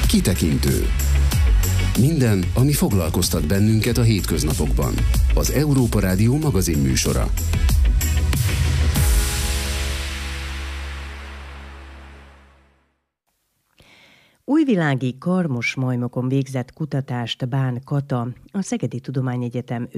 Kitekintő. Minden, ami foglalkoztat bennünket a hétköznapokban. Az Európa Rádió magazinműsora. Újvilági karmos majmokon végzett kutatást Bán Kata, a Szegedi Tudományegyetem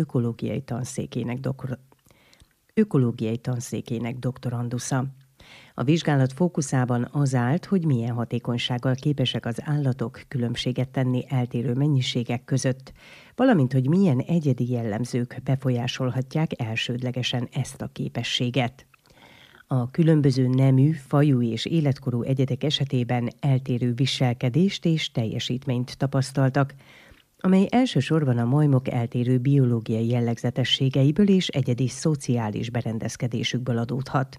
ökológiai tanszékének doktorandusza. A vizsgálat fókuszában az állt, hogy milyen hatékonysággal képesek az állatok különbséget tenni eltérő mennyiségek között, valamint hogy milyen egyedi jellemzők befolyásolhatják elsődlegesen ezt a képességet. A különböző nemű, fajú és életkorú egyedek esetében eltérő viselkedést és teljesítményt tapasztaltak, amely elsősorban a majmok eltérő biológiai jellegzetességeiből és egyedi szociális berendezkedésükből adódhat.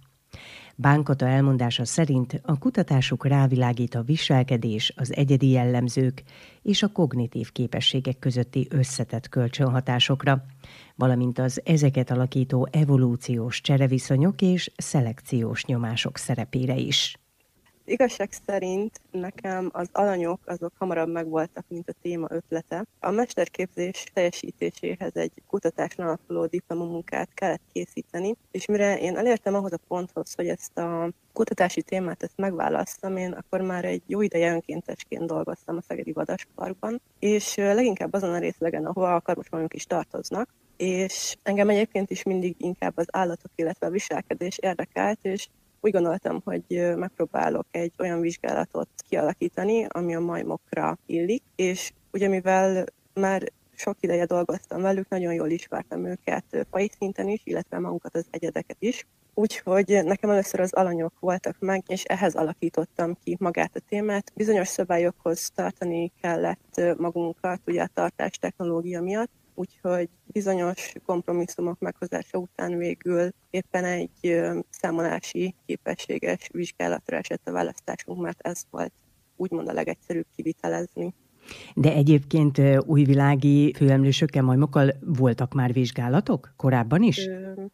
Bán Kata elmondása szerint a kutatásuk rávilágít a viselkedés, az egyedi jellemzők és a kognitív képességek közötti összetett kölcsönhatásokra, valamint az ezeket alakító evolúciós csereviszonyok és szelekciós nyomások szerepére is. Igazság szerint nekem az alanyok azok hamarabb megvoltak, mint a téma ötlete. A mesterképzés teljesítéséhez egy kutatáson alapuló diplomamunkát kellett készíteni, és mire én elértem ahhoz a ponthoz, hogy ezt a kutatási témát megválasztam, én akkor már egy jó ideje önkéntesként dolgoztam a Szegedi Vadasparkban, és leginkább azon a részlegen, ahova a karmosmajmok is tartoznak, és engem egyébként is mindig inkább az állatok, illetve a viselkedés érdekelt, és úgy gondoltam, hogy megpróbálok egy olyan vizsgálatot kialakítani, ami a majmokra illik, és ugye mivel már sok ideje dolgoztam velük, nagyon jól ismertem őket faji szinten is, illetve magukat az egyedeket is. Úgyhogy nekem először az alanyok voltak meg, és ehhez alakítottam ki magát a témát. Bizonyos szabályokhoz tartani kellett magunkat, ugye a tartás technológia miatt, úgyhogy bizonyos kompromisszumok meghozása után végül éppen egy számolási képességes vizsgálatra esett a választásunk, mert ez volt úgymond a legegyszerűbb kivitelezni. De egyébként újvilági főemlősökkel, majmokkal voltak már vizsgálatok korábban is?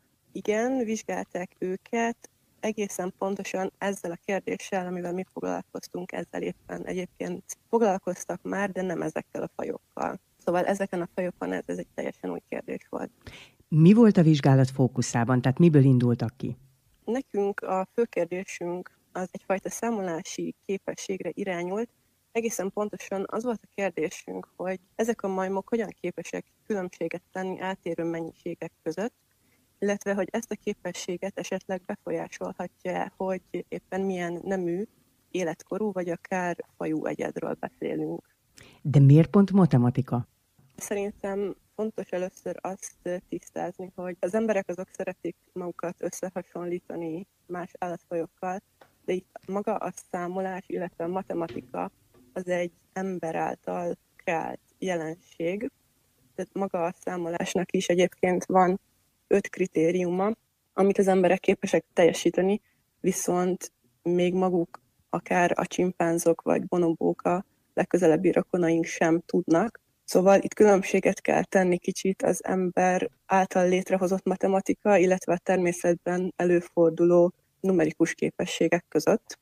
Igen, vizsgálták őket, egészen pontosan ezzel a kérdéssel, amivel mi foglalkoztunk, ezzel éppen egyébként foglalkoztak már, de nem ezekkel a fajokkal. Szóval ezeken a fajokon ez egy teljesen új kérdés volt. Mi volt a vizsgálat fókuszában, tehát miből indultak ki? Nekünk a fő kérdésünk az egyfajta számolási képességre irányult. Egészen pontosan az volt a kérdésünk, hogy ezek a majmok hogyan képesek különbséget tenni eltérő mennyiségek között, illetve hogy ezt a képességet esetleg befolyásolhatja, hogy éppen milyen nemű, életkorú vagy akár fajú egyedről beszélünk. De miért pont matematika? Szerintem fontos először azt tisztázni, hogy az emberek azok szeretik magukat összehasonlítani más állatfajokkal, de itt maga a számolás, illetve a matematika az egy ember által kreált jelenség. Tehát maga a számolásnak is egyébként van 5 kritériuma, amit az emberek képesek teljesíteni, viszont még maguk, akár a csimpánzok vagy bonobók, a legközelebbi rokonaink sem tudnak. Szóval itt különbséget kell tenni kicsit az ember által létrehozott matematika, illetve a természetben előforduló numerikus képességek között.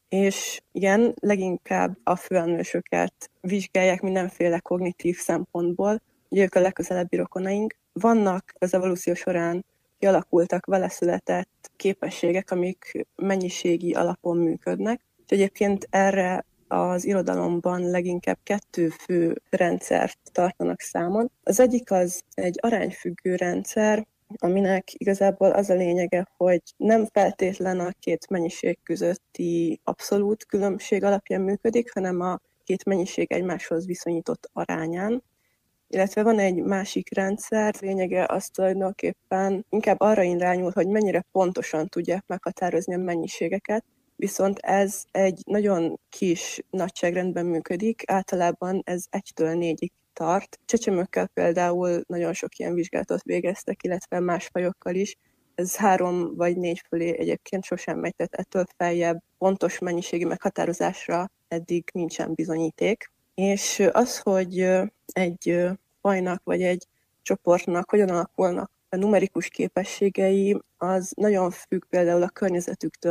És igen, leginkább a főemlősöket vizsgálják mindenféle kognitív szempontból, ugye ők a legközelebbi rokonaink. Vannak az evolúció során kialakultak vele született képességek, amik mennyiségi alapon működnek, és egyébként erre az irodalomban leginkább 2 fő rendszert tartanak számon. Az egyik az egy arányfüggő rendszer, aminek igazából az a lényege, hogy nem feltétlen a 2 mennyiség közötti abszolút különbség alapján működik, hanem a 2 mennyiség egymáshoz viszonyított arányán. Illetve van egy másik rendszer, lényege az tulajdonképpen inkább arra irányul, hogy mennyire pontosan tudják meghatározni a mennyiségeket, viszont ez egy nagyon kis nagyságrendben működik, általában ez 1-től 4-ig tart. Csecsemőkkel például nagyon sok ilyen vizsgálatot végeztek, illetve más fajokkal is. Ez 3 vagy 4 fölé egyébként sosem megy, tehát ettől feljebb pontos mennyiségi meghatározásra eddig nincsen bizonyíték. És az, hogy egy fajnak vagy egy csoportnak hogyan alakulnak a numerikus képességei, az nagyon függ például a környezetüktől,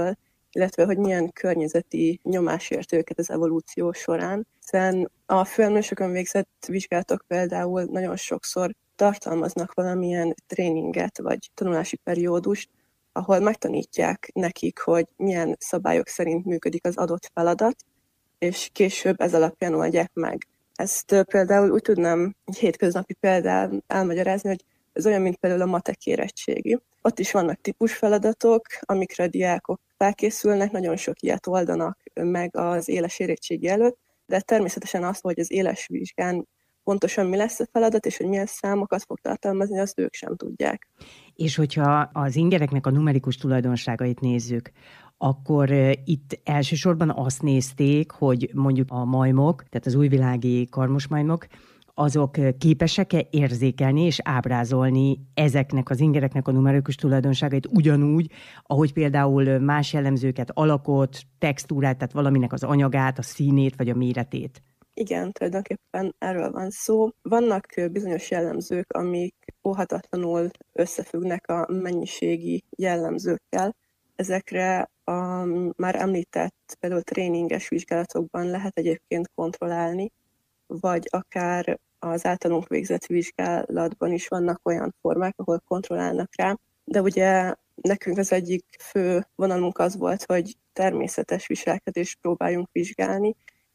illetve hogy milyen környezeti nyomás ért őket az evolúció során, hiszen a főemlősökön végzett vizsgálatok például nagyon sokszor tartalmaznak valamilyen tréninget vagy tanulási periódust, ahol megtanítják nekik, hogy milyen szabályok szerint működik az adott feladat, és később ez alapján oldják meg. Ezt például úgy tudnám egy hétköznapi példán elmagyarázni, hogy ez olyan, mint például a matek érettségi. Ott is vannak típusfeladatok, amikre a diákok felkészülnek, nagyon sok ilyet oldanak meg az éles érettségi előtt, de természetesen azt, hogy az éles vizsgán pontosan mi lesz a feladat, és hogy milyen számokat fog tartalmazni, azt ők sem tudják. És hogyha az ingereknek a numerikus tulajdonságait nézzük, akkor itt elsősorban azt nézték, hogy mondjuk a majmok, tehát az újvilági karmosmajmok, azok képesek-e érzékelni és ábrázolni ezeknek az ingereknek a numerikus tulajdonságait ugyanúgy, ahogy például más jellemzőket, alakot, textúrát, tehát valaminek az anyagát, a színét vagy a méretét? Igen, tulajdonképpen erről van szó. Vannak bizonyos jellemzők, amik óhatatlanul összefüggnek a mennyiségi jellemzőkkel. Ezekre a már említett például tréninges vizsgálatokban lehet egyébként kontrollálni, vagy akár az általunk végzett vizsgálatban is vannak olyan formák, ahol kontrollálnak rá. De ugye nekünk az egyik fő vonalunk az volt, hogy természetes viselkedést próbáljunk vizsgálni,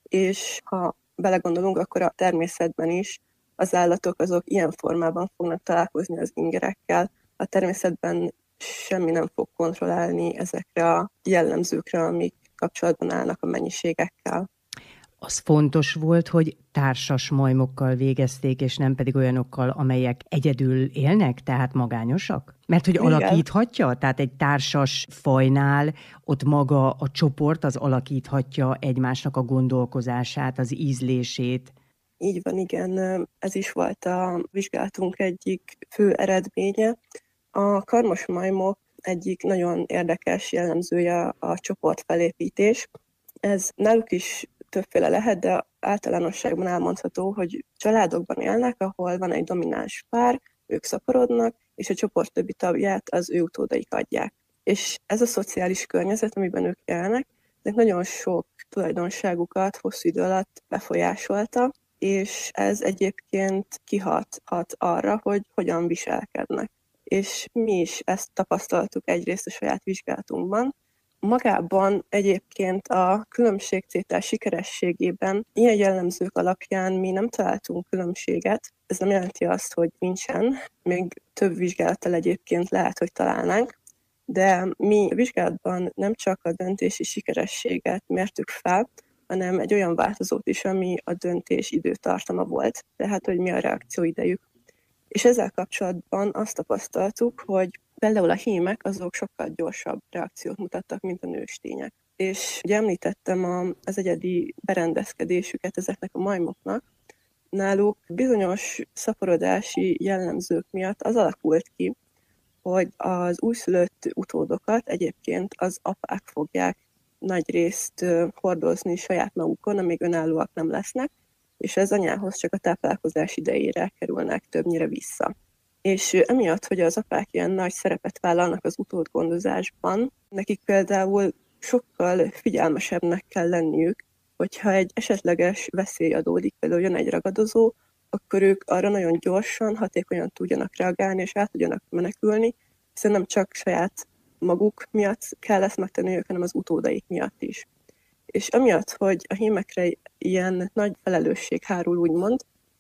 és ha belegondolunk, akkor a természetben is az állatok azok ilyen formában fognak találkozni az ingerekkel. A természetben semmi nem fog kontrollálni ezekre a jellemzőkre, amik kapcsolatban állnak a mennyiségekkel. Az fontos volt, hogy társas majmokkal végezték, és nem pedig olyanokkal, amelyek egyedül élnek, tehát magányosak? Mert hogy alakíthatja, tehát egy társas fajnál ott maga a csoport az alakíthatja egymásnak a gondolkozását, az ízlését. Így van, igen. Ez is volt a vizsgálatunk egyik fő eredménye. A karmos majmok egyik nagyon érdekes jellemzője a csoportfelépítés. Ez náluk is többféle lehet, de általánosságban elmondható, hogy családokban élnek, ahol van egy domináns pár, ők szaporodnak, és a csoport többi tagját az ő utódaik adják. És ez a szociális környezet, amiben ők élnek, ezek nagyon sok tulajdonságukat hosszú idő alatt befolyásolta, és ez egyébként kihathat arra, hogy hogyan viselkednek. És mi is ezt tapasztaltuk egyrészt a saját vizsgálatunkban. Magában egyébként a különbségtétel sikerességében ilyen jellemzők alapján mi nem találtunk különbséget. Ez nem jelenti azt, hogy nincsen, még több vizsgálattal egyébként lehet, hogy találnánk, de mi a vizsgálatban nem csak a döntési sikerességet mértük fel, hanem egy olyan változót is, ami a döntés időtartama volt, tehát hogy mi a reakcióidejük. És ezzel kapcsolatban azt tapasztaltuk, hogy például a hímek azok sokkal gyorsabb reakciót mutattak, mint a nőstények. És ugye említettem az egyedi berendezkedésüket ezeknek a majmoknak. Náluk bizonyos szaporodási jellemzők miatt az alakult ki, hogy az újszülött utódokat egyébként az apák fogják nagyrészt hordozni saját magukon, amíg önállóak nem lesznek, és ez anyához csak a táplálkozás idejére kerülnek többnyire vissza. És emiatt, hogy az apák ilyen nagy szerepet vállalnak az utódgondozásban, nekik például sokkal figyelmesebbnek kell lenniük, hogyha egy esetleges veszély adódik, például jön egy ragadozó, akkor ők arra nagyon gyorsan, hatékonyan tudjanak reagálni, és át tudjanak menekülni, hiszen nem csak saját maguk miatt kell ezt megtenniük, hanem az utódaik miatt is. És amiatt, hogy a hímekre ilyen nagy felelősség hárul, úgymond,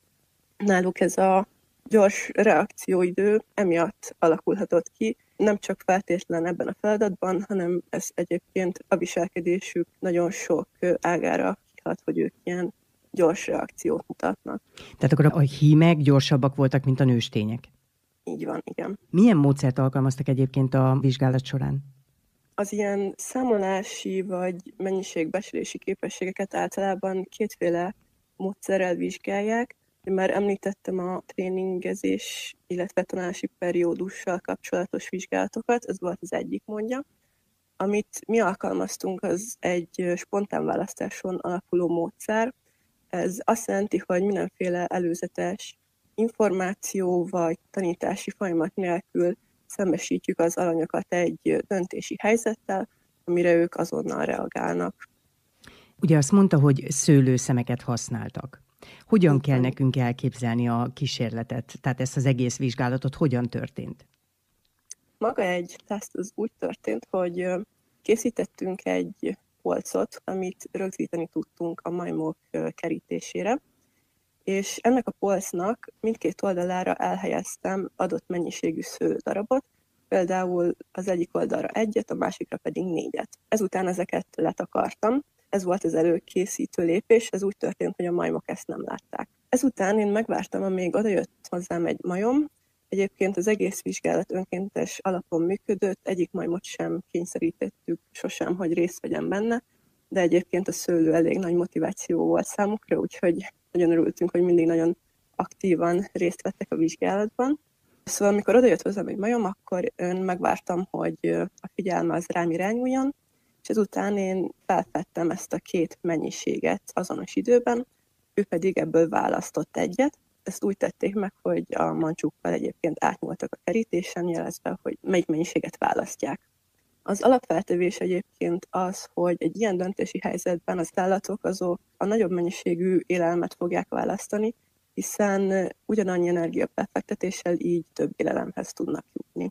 náluk ez a gyors reakcióidő emiatt alakulhatott ki, nem csak feltétlen ebben a feladatban, hanem ez egyébként a viselkedésük nagyon sok ágára kihat, hogy ők ilyen gyors reakciót mutatnak. Tehát akkor a hímek gyorsabbak voltak, mint a nőstények? Így van, igen. Milyen módszert alkalmaztak egyébként a vizsgálat során? Az ilyen számolási vagy mennyiségbecslési képességeket általában kétféle módszerrel vizsgálják. Már említettem a tréningezés, illetve tanulási periódussal kapcsolatos vizsgálatokat, ez volt az egyik módja. Amit mi alkalmaztunk, az egy spontán választáson alapuló módszer. Ez azt jelenti, hogy mindenféle előzetes információ vagy tanítási folyamat nélkül szembesítjük az alanyokat egy döntési helyzettel, amire ők azonnal reagálnak. Ugye azt mondta, hogy szőlőszemeket használtak. Hogyan kell nekünk elképzelni a kísérletet? Tehát ezt az egész vizsgálatot hogyan történt? Maga egy teszt az úgy történt, hogy készítettünk egy polcot, amit rögzíteni tudtunk a majmok kerítésére, és ennek a polcnak mindkét oldalára elhelyeztem adott mennyiségű szőlődarabot, például az egyik oldalra 1, a másikra pedig 4. Ezután ezeket letakartam. Ez volt az előkészítő lépés, ez úgy történt, hogy a majmok ezt nem látták. Ezután én megvártam, amíg odajött hozzám egy majom. Egyébként az egész vizsgálat önkéntes alapon működött, egyik majmot sem kényszerítettük sosem, hogy részt vegyen benne, de egyébként a szőlő elég nagy motiváció volt számukra, úgyhogy nagyon örültünk, hogy mindig nagyon aktívan részt vettek a vizsgálatban. Szóval amikor odajött hozzám egy majom, akkor én megvártam, hogy a figyelme az rám irányuljon, és ezután én felfedtem ezt a két mennyiséget azonos időben, ő pedig ebből választott egyet. Ezt úgy tették meg, hogy a mancsúkkal egyébként átnyúltak a kerítésen, jelezve, hogy melyik mennyiséget választják. Az alapfeltevés egyébként az, hogy egy ilyen döntési helyzetben az állatok azok a nagyobb mennyiségű élelmet fogják választani, hiszen ugyanannyi energiabefektetéssel így több élelemhez tudnak jutni.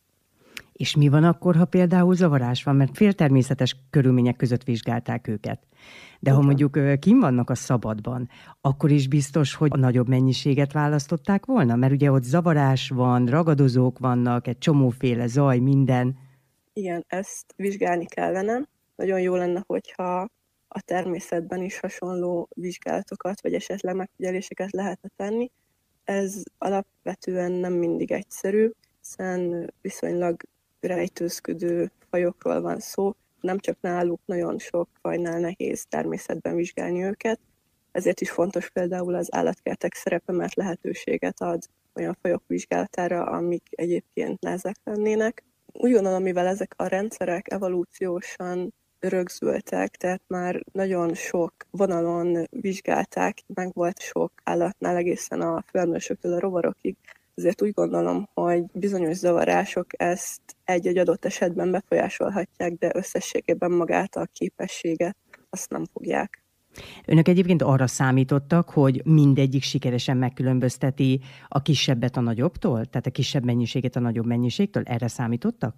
És mi van akkor, ha például zavarás van, mert féltermészetes körülmények között vizsgálták őket. De ha mondjuk kint vannak a szabadban, akkor is biztos, hogy a nagyobb mennyiséget választották volna? Mert ugye ott zavarás van, ragadozók vannak, egy csomóféle zaj, minden. Igen, ezt vizsgálni kellene. Nagyon jó lenne, hogyha a természetben is hasonló vizsgálatokat, vagy esetleg megfigyeléseket lehetne tenni. Ez alapvetően nem mindig egyszerű, hiszen viszonylag rejtőzködő fajokról van szó. Nem csak náluk, nagyon sok fajnál nehéz természetben vizsgálni őket. Ezért is fontos például az állatkertek szerepe, mert lehetőséget ad olyan fajok vizsgálatára, amik egyébként nehezek lennének. Úgy gondolom, mivel ezek a rendszerek evolúciósan rögzültek, tehát már nagyon sok vonalon vizsgálták, meg volt sok állatnál egészen a főemlősöktől a rovarokig, ezért úgy gondolom, hogy bizonyos zavarások ezt egy-egy adott esetben befolyásolhatják, de összességében magát a képességet azt nem fogják. Önök egyébként arra számítottak, hogy mindegyik sikeresen megkülönbözteti a kisebbet a nagyobbtól? Tehát a kisebb mennyiséget a nagyobb mennyiségtől? Erre számítottak?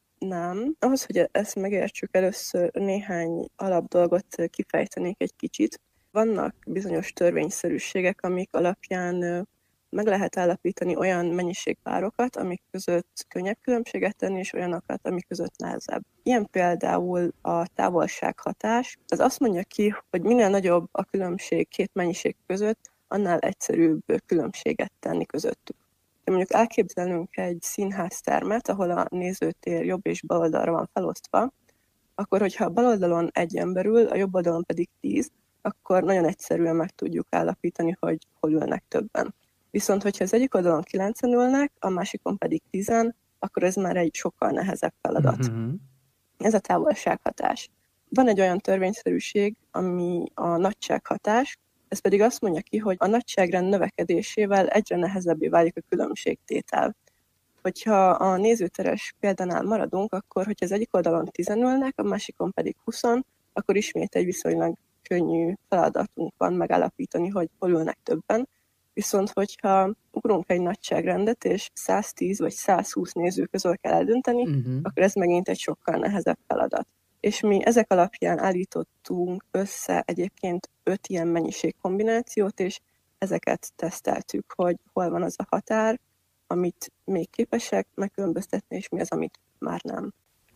Nem. Ahhoz, hogy ezt megértsük, először néhány alapdolgot kifejtenék egy kicsit. Vannak bizonyos törvényszerűségek, amik alapján meg lehet állapítani olyan mennyiségpárokat, amik között könnyebb különbséget tenni, és olyanokat, amik között nehezebb. Ilyen például a távolsághatás. Ez azt mondja ki, hogy minél nagyobb a különbség két mennyiség között, annál egyszerűbb különbséget tenni közöttük. De mondjuk elképzelünk egy színháztermet, ahol a nézőtér jobb és bal oldalra van felosztva, akkor hogyha a bal oldalon 1 ember ül, a jobb oldalon pedig 10, akkor nagyon egyszerűen meg tudjuk állapítani, hogy hol ülnek többen. Viszont, hogyha az egyik oldalon 9-en ülnek, a másikon pedig 10, akkor ez már egy sokkal nehezebb feladat. Ez a távolsághatás. Van egy olyan törvényszerűség, ami a nagysághatás, ez pedig azt mondja ki, hogy a nagyságrend növekedésével egyre nehezebbé válik a különbségtétel. Hogyha a nézőteres példánál maradunk, akkor hogyha az egyik oldalon 10 ülnek, a másikon pedig 20, akkor ismét egy viszonylag könnyű feladatunk van megállapítani, hogy hol ülnek többen. Viszont, hogyha ugrunk egy nagyságrendet, és 110 vagy 120 néző közül kell eldönteni, akkor ez megint egy sokkal nehezebb feladat. És mi ezek alapján állítottunk össze egyébként 5 ilyen mennyiségkombinációt, és ezeket teszteltük, hogy hol van az a határ, amit még képesek megkülönböztetni, és mi az, amit már nem.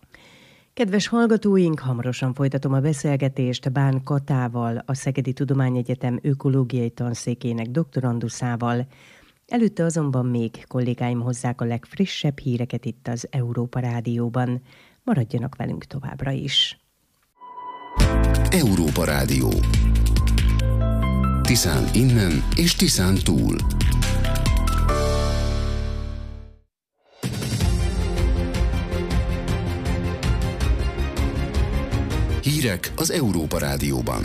Kedves hallgatóink, hamarosan folytatom a beszélgetést Bán Katával, a Szegedi Tudományegyetem ökológiai tanszékének doktoranduszával. Előtte azonban még kollégáim hozzák a legfrissebb híreket itt az Európa Rádióban. Maradjanak velünk továbbra is. Európa Rádió. Tiszán innen és Tiszán túl. Hírek az Európa Rádióban.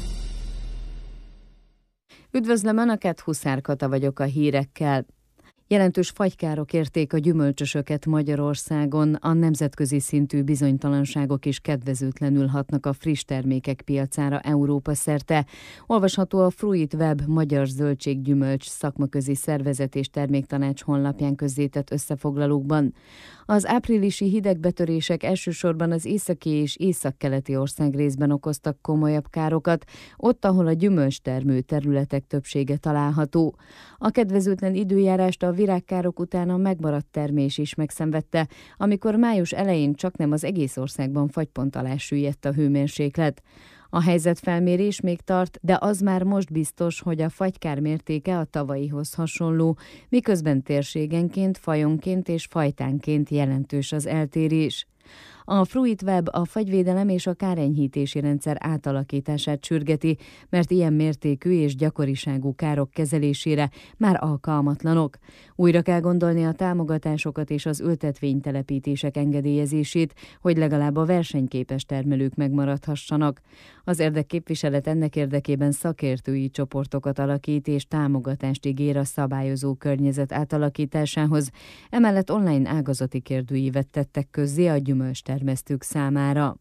Üdvözlöm Önöket, Huszár Kata vagyok a hírekkel. Jelentős fagykárok érték a gyümölcsösöket Magyarországon, a nemzetközi szintű bizonytalanságok is kedvezőtlenül hatnak a friss termékek piacára Európa szerte. Olvasható a Fruit Web Magyar Zöldséggyümölcs szakmaközi szervezet és terméktanács honlapján közzétett összefoglalókban. Az áprilisi hidegbetörések elsősorban az északi és északkeleti országrészben okoztak komolyabb károkat, ott, ahol a gyümölcstermő területek többsége található. A kedvezőtlen időjárást a virágkárok után a megmaradt termés is megszenvedte, amikor május elején csaknem az egész országban fagypont alá süllyedt a hőmérséklet. A helyzetfelmérés még tart, de az már most biztos, hogy a fagykár mértéke a tavalyihoz hasonló, miközben térségenként, fajonként és fajtánként jelentős az eltérés. A Fruit Web a fagyvédelem és a kárenyhítési rendszer átalakítását sürgeti, mert ilyen mértékű és gyakoriságú károk kezelésére már alkalmatlanok. Újra kell gondolni a támogatásokat és az ültetvénytelepítések engedélyezését, hogy legalább a versenyképes termelők megmaradhassanak. Az érdekképviselet ennek érdekében szakértői csoportokat alakít és támogatást ígér a szabályozó környezet átalakításához. Emellett online ágazati kérdőívet tettek közzé a gyümölcstermesztők számára.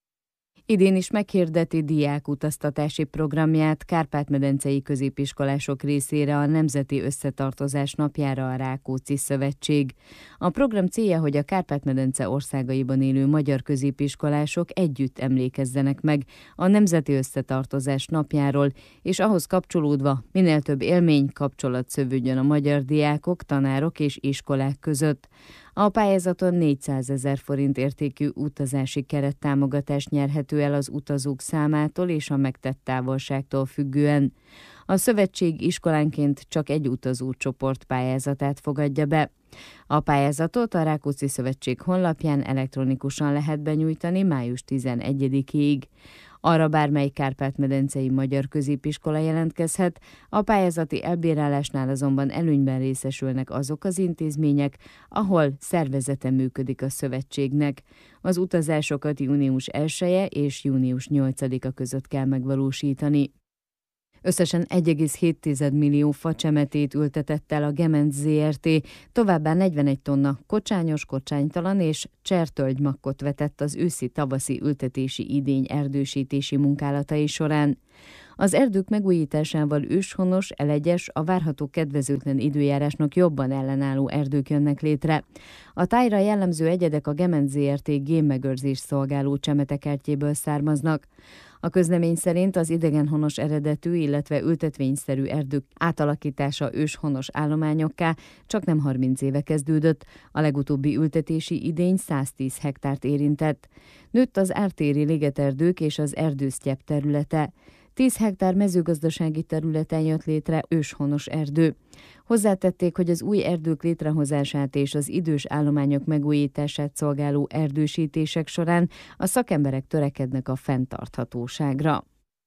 Idén is meghirdeti diákutaztatási programját kárpát-medencei középiskolások részére a Nemzeti Összetartozás napjára a Rákóczi Szövetség. A program célja, hogy a Kárpát-medence országaiban élő magyar középiskolások együtt emlékezzenek meg a Nemzeti Összetartozás napjáról, és ahhoz kapcsolódva minél több élmény, kapcsolat szövődjön a magyar diákok, tanárok és iskolák között. A pályázaton 400 000 forint értékű utazási kerettámogatást nyerhető el az utazók számától és a megtett távolságtól függően. A szövetség iskolánként csak egy utazócsoport pályázatát fogadja be. A pályázatot a Rákóczi Szövetség honlapján elektronikusan lehet benyújtani május 11-ig. Arra bármely kárpát-medencei magyar középiskola jelentkezhet, a pályázati elbírálásnál azonban előnyben részesülnek azok az intézmények, ahol szervezete működik a szövetségnek. Az utazásokat június 1-e és június 8-a között kell megvalósítani. Összesen 1,7 millió facsemetét ültetett el a Gemenc Zrt., továbbá 41 tonna kocsányos, kocsánytalan és csertölgymakkot vetett az őszi-tavaszi ültetési idény erdősítési munkálatai során. Az erdők megújításával őshonos, elegyes, a várható kedvezőtlen időjárásnak jobban ellenálló erdők jönnek létre. A tájra jellemző egyedek a Gemenc Zrt. Génmegőrzés szolgáló csemetekertjéből származnak. A közlemény szerint az idegenhonos eredetű, illetve ültetvényszerű erdők átalakítása őshonos állományokká csaknem 30 éve kezdődött, a legutóbbi ültetési idény 110 hektárt érintett. Nőtt az ártéri ligeterdők és az erdősztyepp területe. 10 hektár mezőgazdasági területen jött létre őshonos erdő. Hozzátették, hogy az új erdők létrehozását és az idős állományok megújítását szolgáló erdősítések során a szakemberek törekednek a fenntarthatóságra.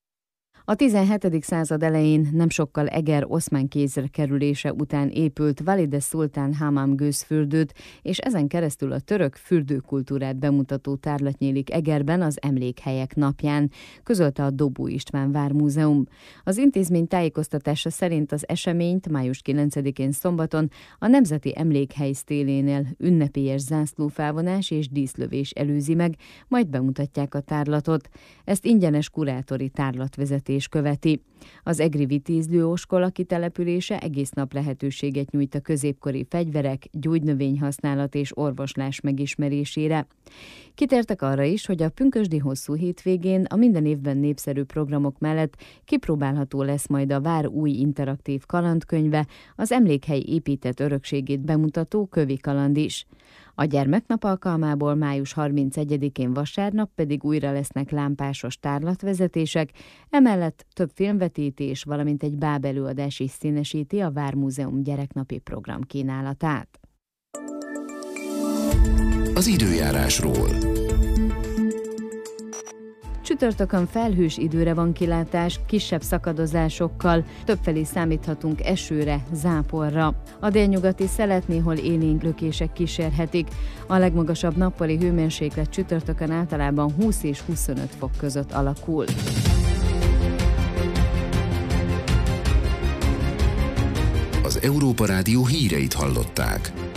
A 17. század elején nem sokkal Eger oszmán kézre kerülése után épült Valide Sultan Hamam gőzfürdőt, és ezen keresztül a török fürdőkultúrát bemutató tárlat nyílik Egerben az Emlékhelyek napján, közölte a Dobó István Vármúzeum. Az intézmény tájékoztatása szerint az eseményt május 9-én szombaton a Nemzeti Emlékhely sztélénél ünnepélyes zászlófelvonás és díszlövés előzi meg, majd bemutatják a tárlatot. Ezt ingyenes kurátori tárlatvezetés követi. Az egri vitézlő oskola kitelepülése egész nap lehetőséget nyújt a középkori fegyverek, gyógynövény használat és orvoslás megismerésére. Kitértek arra is, hogy a pünkösdi hosszú hétvégén a minden évben népszerű programok mellett kipróbálható lesz majd a vár új interaktív kalandkönyve, az emlékhely épített örökségét bemutató kövi kaland is. A gyermeknap alkalmából május 31-én vasárnap pedig újra lesznek lámpásos tárlatvezetések, emellett több filmvetítés, valamint egy bábelőadás is színesíti a Vármúzeum gyereknapi program kínálatát. Az időjárásról. Csütörtökön felhős időre van kilátás, kisebb szakadozásokkal, többfelé számíthatunk esőre, záporra. A délnyugati szelet néhol élénk lökések kísérhetik. A legmagasabb nappali hőmérséklet csütörtökön általában 20 és 25 fok között alakul. Az az Európa Rádió híreit hallották.